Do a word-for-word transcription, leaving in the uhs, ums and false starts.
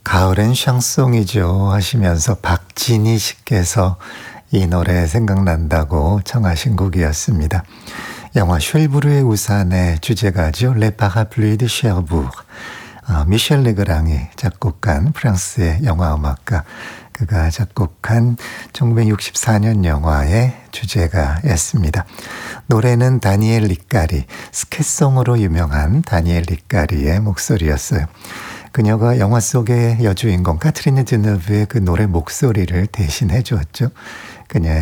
가을엔 샹송이죠 하시면서 박진희 씨께서 이 노래 생각난다고 청하신 곡이었습니다. 영화 쉘브르의 우산의 주제가죠. 레 파라플루이 드 셰르부르. 어, 미셸 레그랑이 작곡한 프랑스의 영화음악가, 그가 작곡한 천구백육십사 년 영화의 주제가였습니다. 노래는 다니엘 리까리, 스캣송으로 유명한 다니엘 리까리의 목소리였어요. 그녀가 영화 속의 여주인공 카트리네 드느브의 그 노래 목소리를 대신해 주었죠. 그녀의